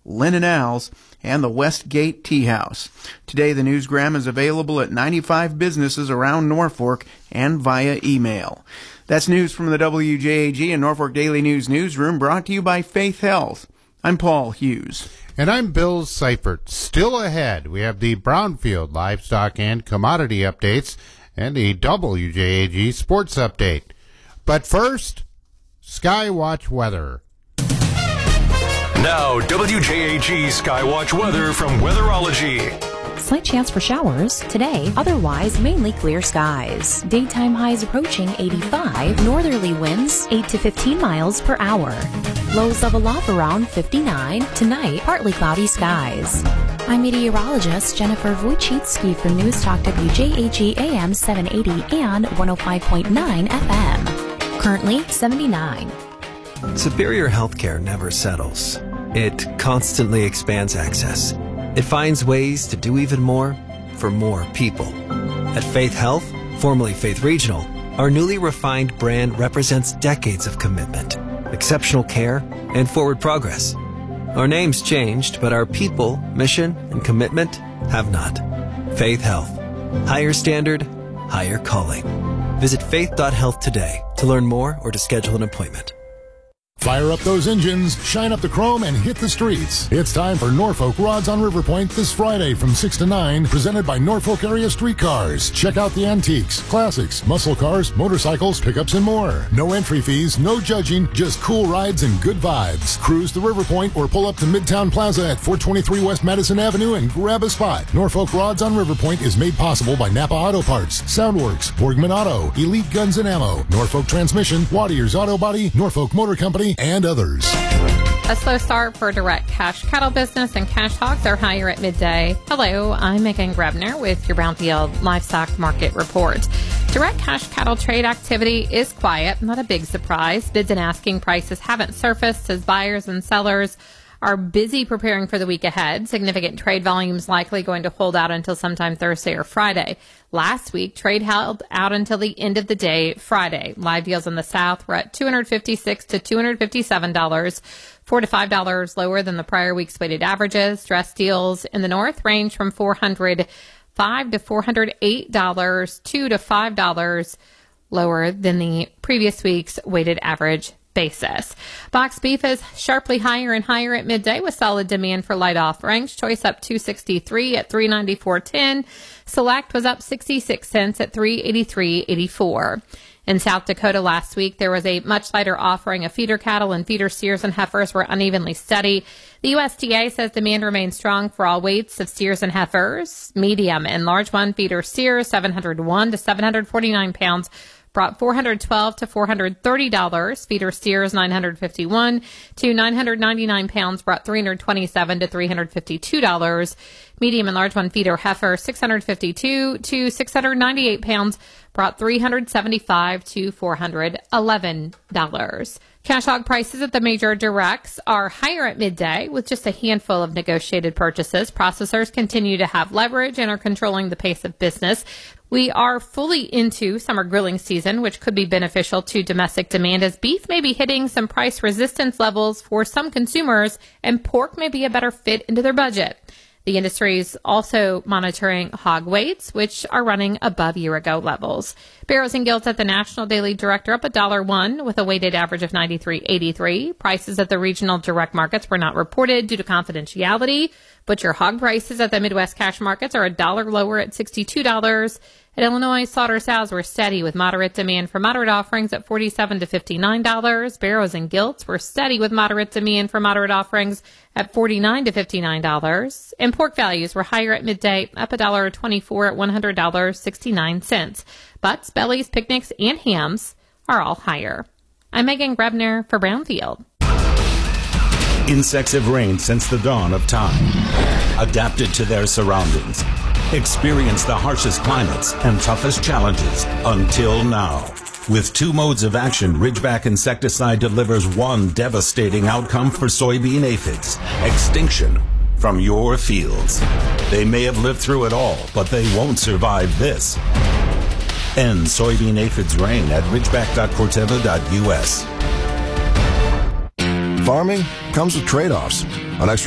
Lynn & Al's, and the Westgate Tea House. Today, the Newsgram is available at 95 businesses around Norfolk and via email. That's news from the WJAG and Norfolk Daily News Newsroom, brought to you by Faith Health. I'm Paul Hughes. And I'm Bill Seifert. Still ahead, we have the Brownfield livestock and commodity updates and the WJAG sports update. But first, Skywatch weather. Now, WJAG Skywatch weather from Weatherology. Slight chance for showers today, otherwise mainly clear skies. Daytime highs approaching 85, northerly winds 8 to 15 miles per hour. Lows level off around 59. Tonight, partly cloudy skies. I'm meteorologist Jennifer Wojcicki from News Talk WJAG AM 780 and 105.9 FM. Currently 79. Superior Healthcare never settles. It constantly expands access. It finds ways to do even more for more people. At Faith Health, formerly Faith Regional, our newly refined brand represents decades of commitment, exceptional care, and forward progress. Our name's changed, but our people, mission, and commitment have not. Faith Health. Higher standard, higher calling. Visit faith.health today to learn more or to schedule an appointment. Fire up those engines, shine up the chrome, and hit the streets. It's time for Norfolk Rods on River Point this Friday from 6 to 9, presented by Norfolk Area Streetcars. Check out the antiques, classics, muscle cars, motorcycles, pickups, and more. No entry fees, no judging, just cool rides and good vibes. Cruise to River Point or pull up to Midtown Plaza at 423 West Madison Avenue and grab a spot. Norfolk Rods on River Point is made possible by Napa Auto Parts, Soundworks, Borgman Auto, Elite Guns and Ammo, Norfolk Transmission, Wattier's Auto Body, Norfolk Motor Company, and others. A slow start for direct cash cattle business, and cash hogs are higher at midday. Hello, I'm Megan Grebner with your Brownfield Livestock Market Report. Direct cash cattle trade activity is quiet, not a big surprise. Bids and asking prices haven't surfaced as buyers and sellers are busy preparing for the week ahead. Significant trade volumes likely going to hold out until sometime Thursday or Friday. Last week, trade held out until the end of the day Friday. Live deals in the South were at $256 to $257, $4 to $5 lower than the prior week's weighted averages. Dress deals in the North range from $405 to $408, $2 to $5 lower than the previous week's weighted average basis. Box beef is sharply higher and higher at midday with solid demand for light offerings. Choice up $2.63 at $394.10. Select was up 66 cents at $383.84. In South Dakota last week, there was a much lighter offering of feeder cattle, and feeder steers and heifers were unevenly steady. The USDA says demand remains strong for all weights of steers and heifers. Medium and large one feeder steers, 701 to 749 pounds, brought $412 to $430. Feeder steers, 951 to 999 pounds, brought $327 to $352. Medium and large one feeder heifer, 652 to 698 pounds, brought $375 to $411. Cash hog prices at the major directs are higher at midday with just a handful of negotiated purchases. Processors continue to have leverage and are controlling the pace of business. We are fully into summer grilling season, which could be beneficial to domestic demand as beef may be hitting some price resistance levels for some consumers and pork may be a better fit into their budget. The industry is also monitoring hog weights, which are running above year-ago levels. Barrows and Gilts at the National Daily Direct are up $1.01 with a weighted average of 93.83. Prices at the regional direct markets were not reported due to confidentiality. Butcher hog prices at the Midwest cash markets are $1 lower at $62. At Illinois, slaughter sows were steady with moderate demand for moderate offerings at $47 to $59. Barrows and Gilts were steady with moderate demand for moderate offerings at $49 to $59. And pork values were higher at midday, up $1.24 at $100.69. Butts, bellies, picnics, and hams are all higher. I'm Megan Grebner for Brownfield. Insects have reigned since the dawn of time, adapted to their surroundings, experienced the harshest climates and toughest challenges until now. With 2 modes of action, Ridgeback insecticide delivers one devastating outcome for soybean aphids: extinction from your fields. They may have lived through it all, but they won't survive this. End soybean aphids reign at ridgeback.corteva.us. Farming comes with trade-offs. An extra